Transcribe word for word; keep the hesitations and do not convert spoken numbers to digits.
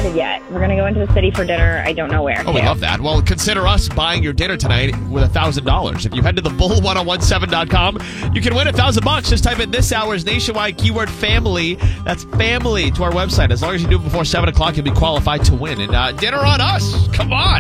decided yet. We're going to go into the city for dinner. I don't know where. Oh, we love that. Well, consider us buying your dinner tonight with one thousand dollars. If you head to the bull ten seventeen dot com, you can win one thousand bucks. Just type in this hour's nationwide keyword family. That's family to our website. As long as you do it before seven o'clock, you'll be qualified to win. And uh, dinner on us. Come on.